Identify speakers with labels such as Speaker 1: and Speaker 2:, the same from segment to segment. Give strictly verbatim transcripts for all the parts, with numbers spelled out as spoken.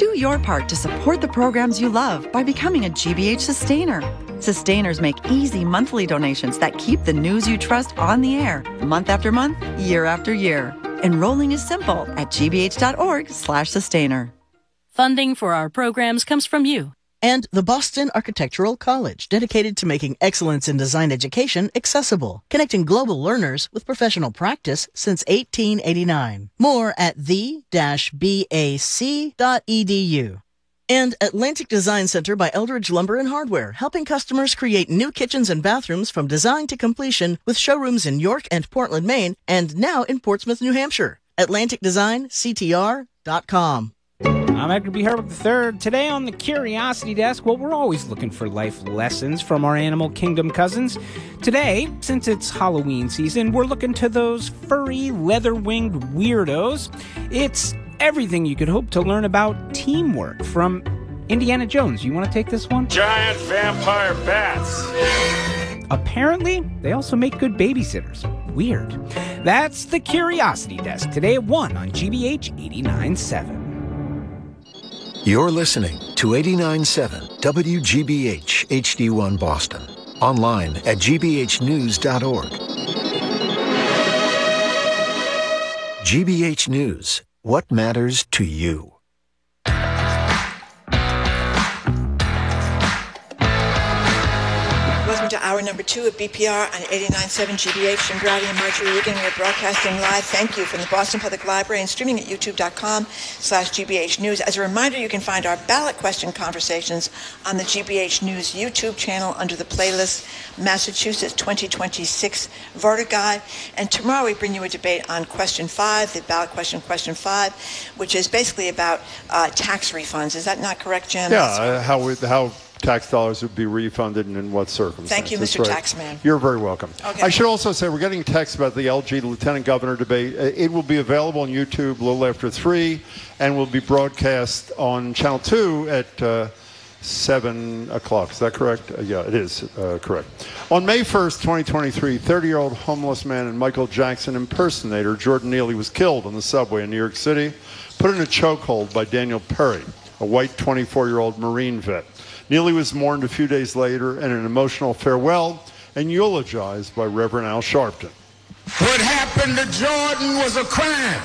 Speaker 1: Do your part to support the programs you love by becoming a G B H Sustainer. Sustainers make easy monthly donations that keep the news you trust on the air, month after month, year after year. Enrolling is simple at gbh.org slash sustainer.
Speaker 2: Funding for our programs comes from you.
Speaker 3: And the Boston Architectural College, dedicated to making excellence in design education accessible, connecting global learners with professional practice since eighteen eighty-nine. More at the dash b a c dot e d u. And Atlantic Design Center by Eldridge Lumber and Hardware, helping customers create new kitchens and bathrooms from design to completion with showrooms in York and Portland, Maine, and now in Portsmouth, New Hampshire. Atlantic Design C T R dot com.
Speaker 4: I'm Edgar B. Herbert the third. Today on the Curiosity Desk, well, we're always looking for life lessons from our Animal Kingdom cousins. Today, since it's Halloween season, we're looking to those furry, leather-winged weirdos. It's everything you could hope to learn about teamwork from Indiana Jones. You want to take this one?
Speaker 5: Giant vampire bats.
Speaker 4: Apparently, they also make good babysitters. Weird. That's the Curiosity Desk, today at one on G B H eighty-nine point seven.
Speaker 6: You're listening to eighty-nine point seven W G B H H D one Boston. Online at g b h news dot org. G B H News. What matters to you?
Speaker 7: Welcome to hour number two of B P R on eighty-nine point seven G B H. Jim Brady and Marjorie Regan. We are broadcasting live. Thank you from the Boston Public Library and streaming at youtube dot com slash G B H News. As a reminder, you can find our ballot question conversations on the G B H News YouTube channel under the playlist Massachusetts twenty twenty-six Voter Guide. And tomorrow we bring you a debate on question five, the ballot question, question five, which is basically about uh, tax refunds. Is that not correct, Jim?
Speaker 8: Yeah, uh, how we, how. tax dollars would be refunded and in what circumstances.
Speaker 7: Thank you, Mister
Speaker 8: Right.
Speaker 7: Taxman.
Speaker 8: You're very welcome.
Speaker 7: Okay.
Speaker 8: I should also say we're getting texts about the L G Lieutenant Governor debate. It will be available on YouTube a little after three and will be broadcast on Channel two at uh, seven o'clock. Is that correct? Uh, yeah, it is uh, correct. On May first, twenty twenty-three, thirty-year-old homeless man and Michael Jackson impersonator Jordan Neely was killed on the subway in New York City, put in a chokehold by Daniel Perry, a white twenty-four-year-old Marine vet. Neely was mourned a few days later in an emotional farewell and eulogized by Reverend Al Sharpton.
Speaker 9: What happened to Jordan was a crime.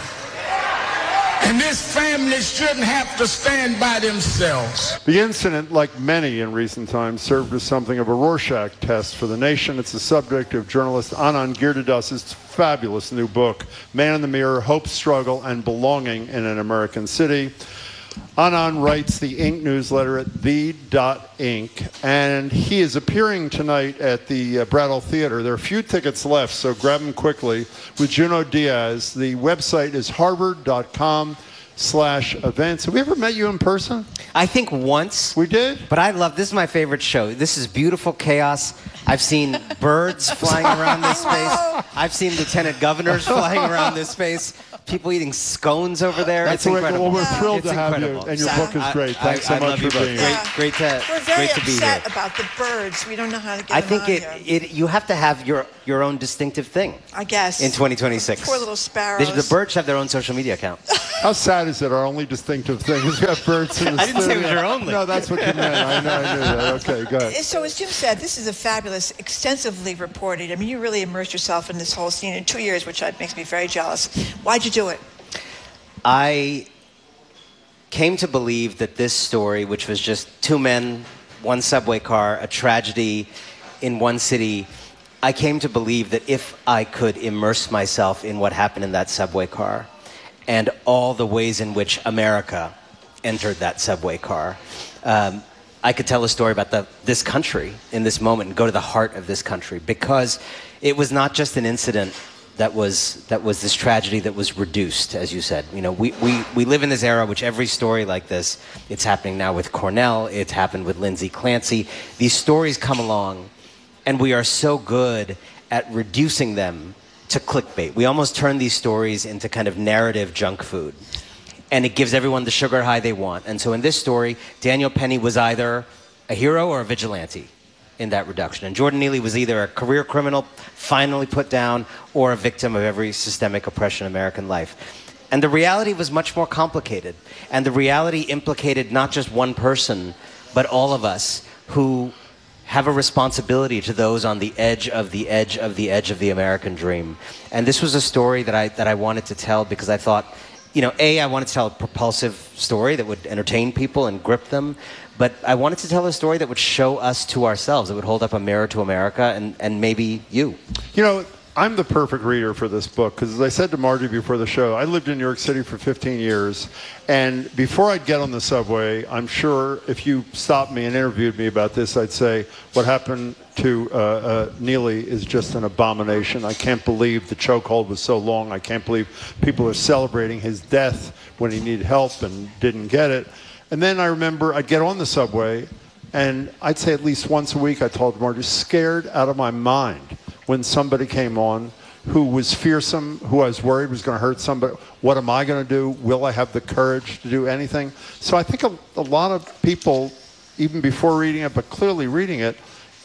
Speaker 9: And this family shouldn't have to stand by themselves.
Speaker 8: The incident, like many in recent times, served as something of a Rorschach test for the nation. It's the subject of journalist Anand Giridharadas' fabulous new book, Man in the Mirror, Hope, Struggle, and Belonging in an American City. Anand writes the Inc newsletter at the dot inc, and he is appearing tonight at the uh, Brattle Theater. There are a few tickets left, so grab them quickly, with Junot Diaz. The website is harvard dot com slash events. Have we ever met you in person?
Speaker 10: I think once.
Speaker 8: We did?
Speaker 10: But I love, this is my favorite show. This is beautiful chaos. I've seen birds flying around this space. I've seen lieutenant governors flying around this space. People eating scones over there.
Speaker 8: That's
Speaker 10: it's incredible.
Speaker 8: Well, we're thrilled
Speaker 10: it's
Speaker 8: to have
Speaker 10: incredible.
Speaker 8: you, and your book is great. Thanks
Speaker 10: I, I,
Speaker 8: so
Speaker 10: I
Speaker 8: much for being
Speaker 10: great,
Speaker 8: here.
Speaker 10: Great, to,
Speaker 7: We're very
Speaker 10: great to be
Speaker 7: upset
Speaker 10: here.
Speaker 7: about the birds. We don't know how to get
Speaker 10: I
Speaker 7: them
Speaker 10: think
Speaker 7: out
Speaker 10: it,
Speaker 7: here.
Speaker 10: it. You have to have your your own distinctive thing.
Speaker 7: I guess.
Speaker 10: In twenty twenty-six.
Speaker 7: Poor little sparrows.
Speaker 10: The, the birds have their own social media account.
Speaker 8: How sad is it? Our only distinctive thing is we have birds in the
Speaker 10: I didn't
Speaker 8: studio.
Speaker 10: say it was your only.
Speaker 8: No, that's what you meant. I know. I knew that. Okay, go ahead.
Speaker 7: So as Jim said, this is a fabulous, extensively reported. I mean, you really immersed yourself in this whole scene in two years, which makes me very jealous. Why'd you do it?
Speaker 10: I came to believe that this story, which was just two men, one subway car, a tragedy in one city, I came to believe that if I could immerse myself in what happened in that subway car and all the ways in which America entered that subway car, um, I could tell a story about the, this country in this moment and go to the heart of this country, because it was not just an incident that was that was this tragedy that was reduced, as you said. You know, we, we, we live in this era which every story like this, it's happening now with Cornell, it's happened with Lindsay Clancy. These stories come along, and we are so good at reducing them to clickbait. We almost turn these stories into kind of narrative junk food. And it gives everyone the sugar high they want. And so in this story, Daniel Penny was either a hero or a vigilante in that reduction. And Jordan Neely was either a career criminal finally put down or a victim of every systemic oppression in American life. And the reality was much more complicated. And the reality implicated not just one person, but all of us who have a responsibility to those on the edge of the edge of the edge of the American dream. And this was a story that I that I wanted to tell because I thought, you know, A, I wanted to tell a propulsive story that would entertain people and grip them, but I wanted to tell a story that would show us to ourselves, that would hold up a mirror to America and, and maybe you.
Speaker 8: You know, I'm the perfect reader for this book because, as I said to Margie before the show, I lived in New York City for fifteen years, and before I'd get on the subway, I'm sure if you stopped me and interviewed me about this, I'd say what happened to uh, uh, Neely is just an abomination. I can't believe the chokehold was so long. I can't believe people are celebrating his death when he needed help and didn't get it. And then I remember I'd get on the subway, and I'd say at least once a week I told Margie, scared out of my mind, when somebody came on who was fearsome, who I was worried was going to hurt somebody. What am I going to do? Will I have the courage to do anything? So I think a, a lot of people, even before reading it, but clearly reading it,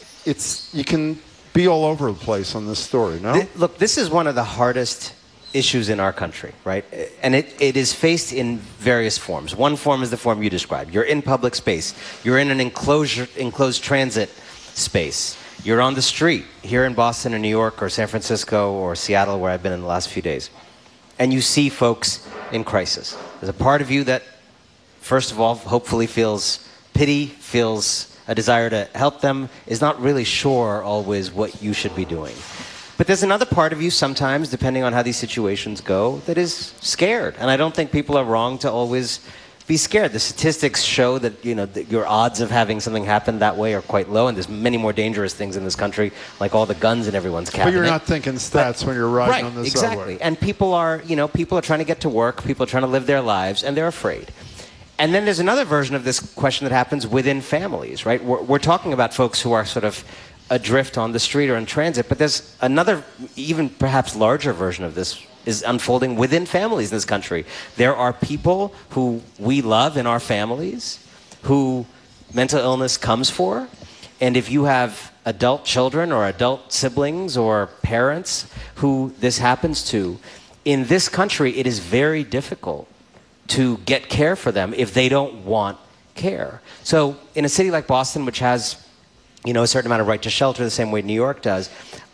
Speaker 8: it's you can be all over the place on this story, no?
Speaker 10: Th- look, this is one of the hardest issues in our country, right? And it, it is faced in various forms. One form is the form you described. You're in public space. You're in an enclosure, enclosed transit space. You're on the street here in Boston or New York or San Francisco or Seattle, where I've been in the last few days, and you see folks in crisis. There's a part of you that, first of all, hopefully feels pity, feels a desire to help them, is not really sure always what you should be doing. But there's another part of you sometimes, depending on how these situations go, that is scared. And I don't think people are wrong to always be scared. The statistics show that, you know, that your odds of having something happen that way are quite low, and there's many more dangerous things in this country, like all the guns in everyone's cabinet.
Speaker 8: But you're not thinking stats but, when you're riding
Speaker 10: right,
Speaker 8: on the
Speaker 10: exactly.
Speaker 8: subway.
Speaker 10: And people are, you know, people are trying to get to work, people are trying to live their lives, and they're afraid. And then there's another version of this question that happens within families, right? We're, we're talking about folks who are sort of adrift on the street or in transit, but there's another, even perhaps larger version of this is unfolding within families in this country. There are people who we love in our families who mental illness comes for, and if you have adult children or adult siblings or parents who this happens to, in this country it is very difficult to get care for them if they don't want care. So in a city like Boston, which has, you know, a certain amount of right to shelter the same way New York does,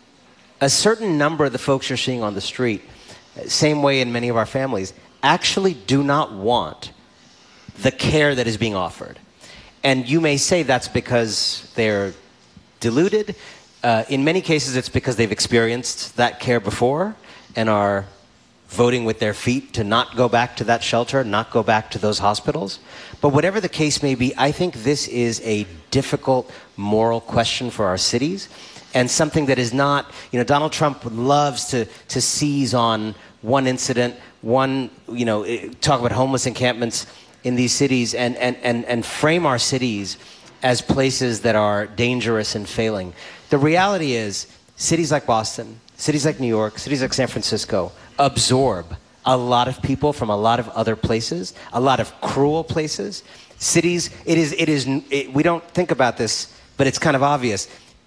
Speaker 10: a certain number of the folks you're seeing on the street, same way in many of our families, actually do not want the care that is being offered. And you may say that's because they're deluded. Uh, in many cases, it's because they've experienced that care before and are voting with their feet to not go back to that shelter, not go back to those hospitals. But whatever the case may be, I think this is a difficult moral question for our cities, and something that is not, you know, Donald Trump loves to, to seize on one incident, one, you know, talk about homeless encampments in these cities and, and, and, and frame our cities as places that are dangerous and failing. The reality is, cities like Boston, cities like New York, cities like San Francisco absorb a lot of people from a lot of other places, a lot of cruel places. Cities, it is, it is, it, we don't think about this, but it's kind of obvious.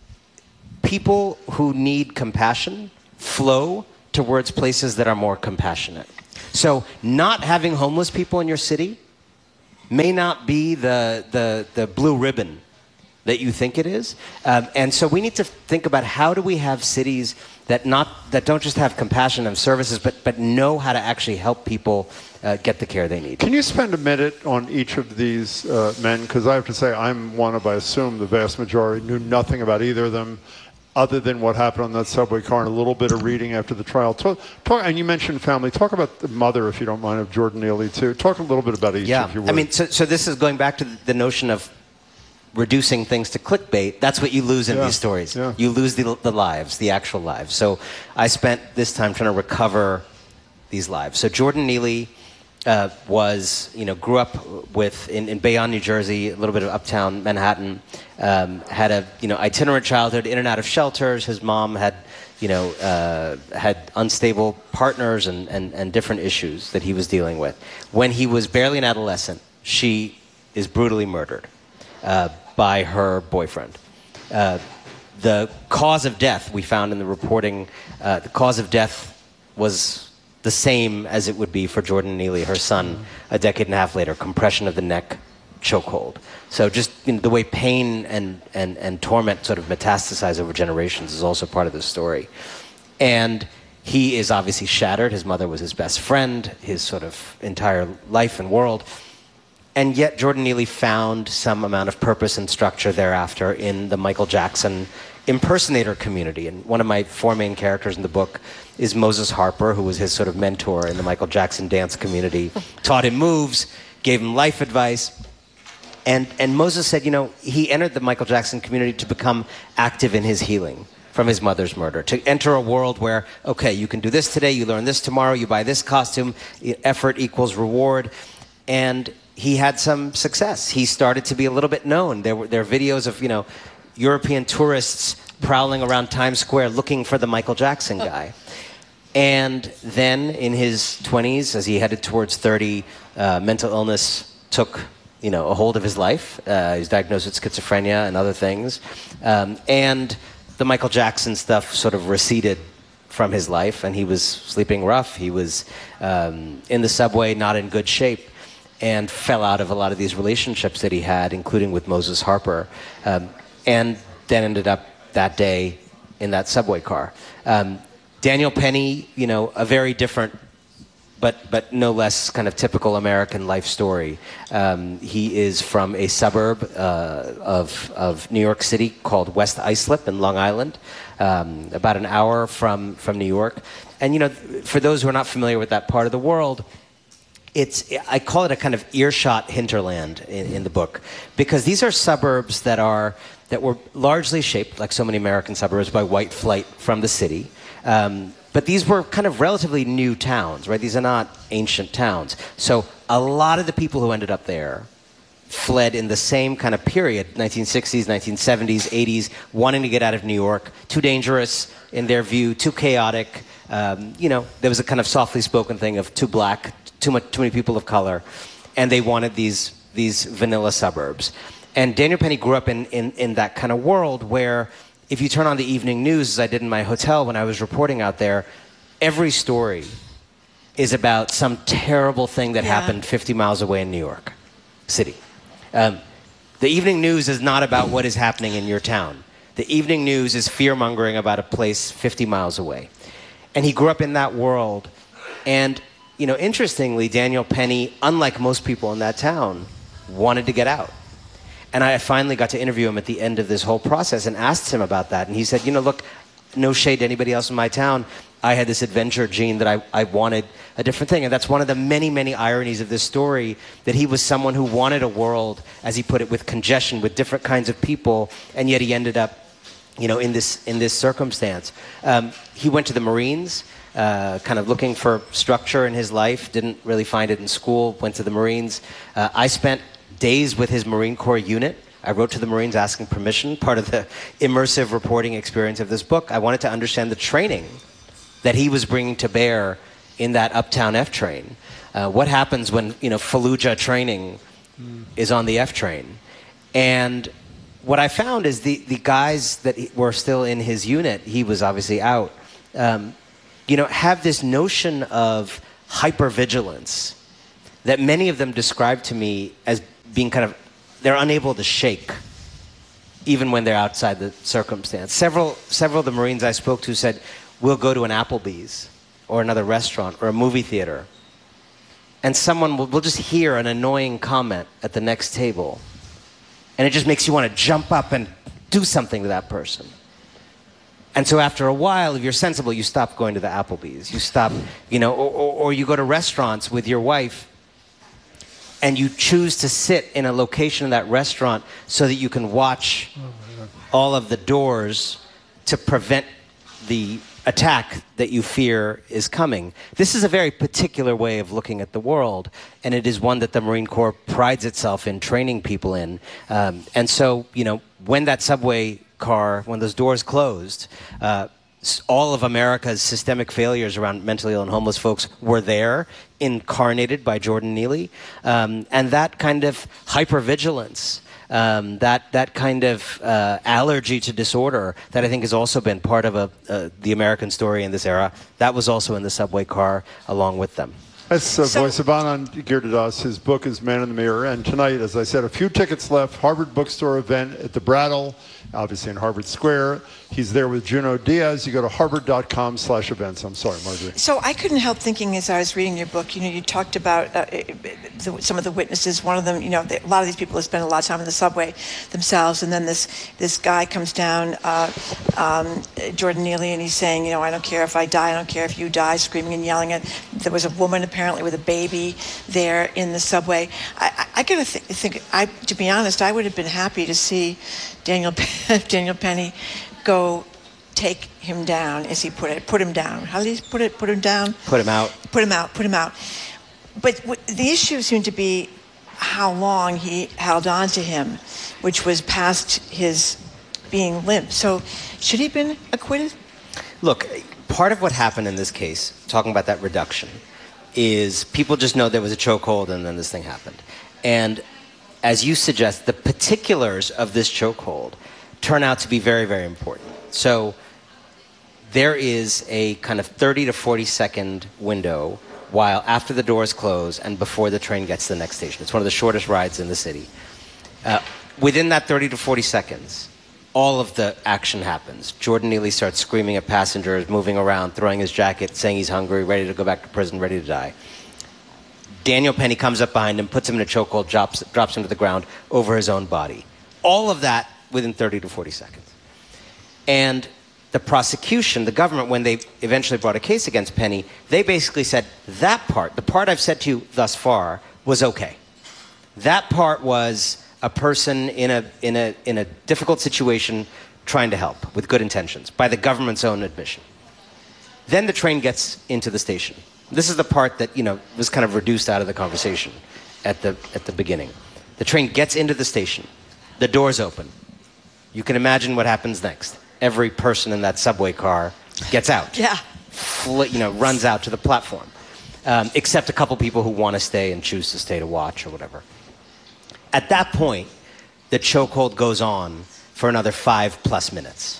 Speaker 10: People who need compassion flow towards places that are more compassionate. So not having homeless people in your city may not be the, the, the blue ribbon that you think it is. Um, and so we need to think about how do we have cities that not that don't just have compassion and services, but, but know how to actually help people uh, get the care they need.
Speaker 8: Can you spend a minute on each of these uh, men? Because I have to say, I'm one of, I assume, the vast majority knew nothing about either of them, other than what happened on that subway car and a little bit of reading after the trial. Talk, talk, and you mentioned family. Talk about the mother, if you don't mind, of Jordan Neely, too. Talk a little bit about each,
Speaker 10: yeah.
Speaker 8: if you would.
Speaker 10: I mean, so, so this is going back to the notion of reducing things to clickbait. That's what you lose in
Speaker 8: yeah.
Speaker 10: these stories.
Speaker 8: Yeah.
Speaker 10: You lose the, the lives, the actual lives. So I spent this time trying to recover these lives. So Jordan Neely uh, was, you know, grew up with in, in Bayonne, New Jersey, a little bit of uptown Manhattan. Um, had a, you know, itinerant childhood, in and out of shelters. His mom had, you know, uh, had unstable partners and, and, and different issues that he was dealing with. When he was barely an adolescent, she is brutally murdered uh, by her boyfriend. Uh, the cause of death, we found in the reporting, uh, the cause of death was the same as it would be for Jordan Neely, her son, a decade and a half later, compression of the neck, chokehold. So just you know, the way pain and, and, and torment sort of metastasize over generations is also part of this story. And he is obviously shattered. His mother was his best friend, his sort of entire life and world. And yet Jordan Neely found some amount of purpose and structure thereafter in the Michael Jackson impersonator community. And one of my four main characters in the book is Moses Harper, who was his sort of mentor in the Michael Jackson dance community, taught him moves, gave him life advice. And, and Moses said, you know, he entered the Michael Jackson community to become active in his healing from his mother's murder, to enter a world where, okay, you can do this today, you learn this tomorrow, you buy this costume, effort equals reward. And he had some success. He started to be a little bit known. There were there are videos of, you know, European tourists prowling around Times Square looking for the Michael Jackson guy. And then in his twenties, as he headed towards thirty, uh, mental illness took, you know, a hold of his life. Uh, he was diagnosed with schizophrenia and other things. Um, and the Michael Jackson stuff sort of receded from his life, and he was sleeping rough. He was um, in the subway, not in good shape, and fell out of a lot of these relationships that he had, including with Moses Harper, um, and then ended up that day in that subway car. Um, Daniel Penny, you know, a very different, but but no less kind of typical American life story. Um, he is from a suburb uh, of of New York City called West Islip in Long Island, um, about an hour from from New York. And you know, for those who are not familiar with that part of the world, it's, I call it a kind of earshot hinterland in, in the book, because these are suburbs that are that were largely shaped, like so many American suburbs, by white flight from the city. Um, but these were kind of relatively new towns, right? These are not ancient towns. So a lot of the people who ended up there fled in the same kind of period, nineteen sixties, nineteen seventies, eighties, wanting to get out of New York, too dangerous in their view, too chaotic. Um, you know, there was a kind of softly spoken thing of too black, too much, too many people of color, and they wanted these these vanilla suburbs. And Daniel Penny grew up in, in, in that kind of world where if you turn on the evening news, as I did in my hotel when I was reporting out there, every story is about some terrible thing that yeah. happened fifty miles away in New York City. Um, the evening news is not about what is happening in your town. The evening news is fear-mongering about a place fifty miles away. And he grew up in that world. And, you know, interestingly, Daniel Penny, unlike most people in that town, wanted to get out. And I finally got to interview him at the end of this whole process and asked him about that. And he said, you know, look, no shade to anybody else in my town. I had this adventure gene that I, I wanted a different thing. And that's one of the many, many ironies of this story, that he was someone who wanted a world, as he put it, with congestion, with different kinds of people, and yet he ended up, you know, in this, in this circumstance. Um, he went to the Marines, uh, kind of looking for structure in his life, didn't really find it in school, went to the Marines. Uh, I spent days with his Marine Corps unit. I wrote to the Marines asking permission, part of the immersive reporting experience of this book. I wanted to understand the training that he was bringing to bear in that Uptown F train. Uh, what happens when, you know, Fallujah training mm. is on the F train? And what I found is the, the guys that were still in his unit, he was obviously out, um, you know, have this notion of hypervigilance that many of them describe to me as being kind of, they're unable to shake even when they're outside the circumstance. Several, several of the Marines I spoke to said, we'll go to an Applebee's or another restaurant or a movie theater, and someone will, will just hear an annoying comment at the next table, and it just makes you want to jump up and do something to that person. And so after a while, if you're sensible, you stop going to the Applebee's. You stop, you know, or, or, or you go to restaurants with your wife, and you choose to sit in a location in that restaurant so that you can watch all of the doors to prevent the attack that you fear is coming. This is a very particular way of looking at the world, and it is one that the Marine Corps prides itself in training people in. Um, and so, you know, when that subway car, when those doors closed, uh, all of America's systemic failures around mentally ill and homeless folks were there, incarnated by Jordan Neely. Um, and that kind of hypervigilance um, that that kind of uh, allergy to disorder that I think has also been part of a, uh, the American story in this era. That was also in the subway car along with them.
Speaker 8: That's uh,
Speaker 7: So-
Speaker 8: Voice of Anand Girdadas. His book is Man in the Mirror. And tonight, as I said, a few tickets left. Harvard Bookstore event at the Brattle, obviously in Harvard Square. He's there with Junot Diaz. You go to harvard.com slash events. I'm sorry, Marjorie.
Speaker 7: So I couldn't help thinking as I was reading your book, you know, you talked about uh, the, some of the witnesses. One of them, you know, the, a lot of these people have spent a lot of time in the subway themselves. And then this this guy comes down, uh, um, Jordan Neely, and he's saying, you know, I don't care if I die, I don't care if you die, screaming and yelling. And there was a woman apparently with a baby there in the subway. I, I, I gotta th- think, I, to be honest, I would have been happy to see Daniel Daniel Penny go take him down, as he put it. Put him down. How did he put it? Put him down?
Speaker 10: Put him out.
Speaker 7: Put him out. Put him out. But w- the issue seemed to be how long he held on to him, which was past his being limp. So should he have been acquitted?
Speaker 10: Look, part of what happened in this case, talking about that reduction, is people just know there was a chokehold and then this thing happened. And as you suggest, the particulars of this chokehold turn out to be very, very important. So there is a kind of thirty to forty second window while after the doors close and before the train gets to the next station. It's one of the shortest rides in the city. Uh, within that thirty to forty seconds, all of the action happens. Jordan Neely starts screaming at passengers, moving around, throwing his jacket, saying he's hungry, ready to go back to prison, ready to die. Daniel Penny comes up behind him, puts him in a chokehold, drops, drops him to the ground over his own body. All of that within thirty to forty seconds. And the prosecution, the government, when they eventually brought a case against Penny, they basically said that part, the part I've said to you thus far, was okay. That part was a person in a, in a, in a difficult situation trying to help with good intentions, by the government's own admission. Then the train gets into the station. This is the part that, you know, was kind of reduced out of the conversation at the, at the beginning. The train gets into the station. The doors open. You can imagine what happens next. Every person in that subway car gets out.
Speaker 7: Yeah.
Speaker 10: Fl- you know, runs out to the platform. Um, except a couple people who want to stay and choose to stay to watch or whatever. At that point, the chokehold goes on for another five plus minutes.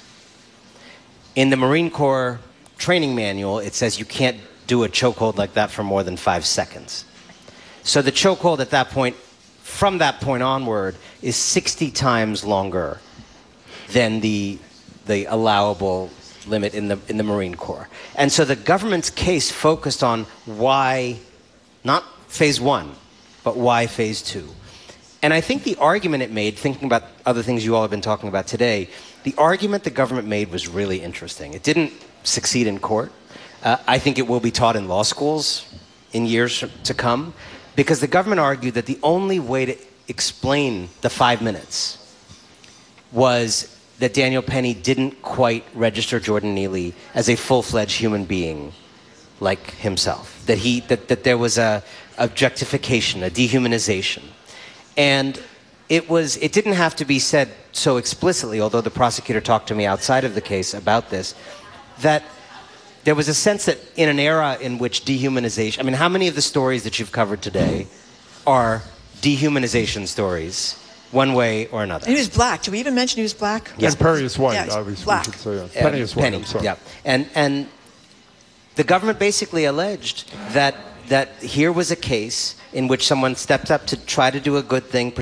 Speaker 10: In the Marine Corps training manual, it says you can't do a chokehold like that for more than five seconds. So the chokehold at that point, from that point onward, is sixty times longer than the the allowable limit in the in the Marine Corps. And so the government's case focused on why, not phase one, but why phase two. And I think the argument it made, thinking about other things you all have been talking about today, the argument the government made was really interesting. It didn't succeed in court. Uh, I think it will be taught in law schools in years to come, because the government argued that the only way to explain the five minutes was that Daniel Penny didn't quite register Jordan Neely as a full-fledged human being like himself. That he that, that there was a objectification, a dehumanization. And it was it didn't have to be said so explicitly, although the prosecutor talked to me outside of the case about this, that there was a sense that in an era in which dehumanization, I mean, how many of the stories that you've covered today are dehumanization stories, one way or another?
Speaker 7: He was black. Did we even mention he was black?
Speaker 8: Yes. And Penny is white,
Speaker 7: yeah, he's
Speaker 8: obviously.
Speaker 7: black.
Speaker 8: We should say, yeah. Penny is white,
Speaker 10: Penny,
Speaker 8: I'm sorry.
Speaker 10: yeah. And, and the government basically alleged that, that here was a case in which someone stepped up to try to do a good thing,